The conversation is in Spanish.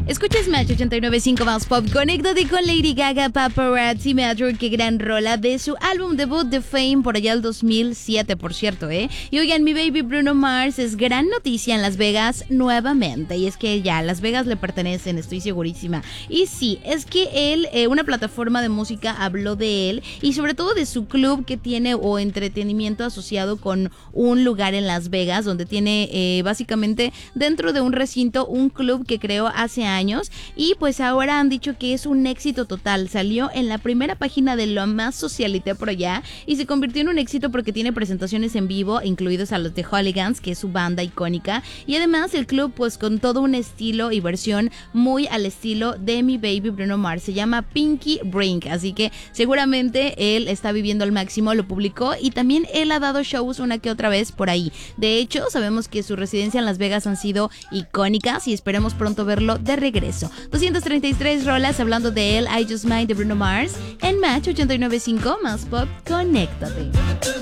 Escuchas Match 89.5 más pop. Conéctate con Lady Gaga, Paparazzi Matter. Qué gran rola de su álbum debut The Fame por allá el 2007, por cierto, ¿eh? Y oigan, mi baby Bruno Mars es gran noticia en Las Vegas nuevamente. Y es que ya Las Vegas le pertenecen, estoy segurísima. Y sí, es que él, una plataforma de música habló de él y sobre todo de su club que tiene o entretenimiento asociado con un lugar en Las Vegas donde tiene básicamente dentro de un recinto un club que creó hace años y pues ahora han dicho que es un éxito total. Salió en la primera página de Lo Más Socialité por allá y se convirtió en un éxito porque tiene presentaciones en vivo, incluidos a los The Hooligans, que es su banda icónica, y además el club pues con todo un estilo y versión muy al estilo de mi baby Bruno Mars. Se llama Pinky Brink, así que seguramente él está viviendo al máximo, lo publicó y también él ha dado shows una que otra vez por ahí. De hecho, sabemos que su residencia en Las Vegas han sido icónicas y esperemos pronto verlo de regreso. 233 rolas hablando de él, I Just Might de Bruno Mars, en Match 89.5 más pop, conéctate.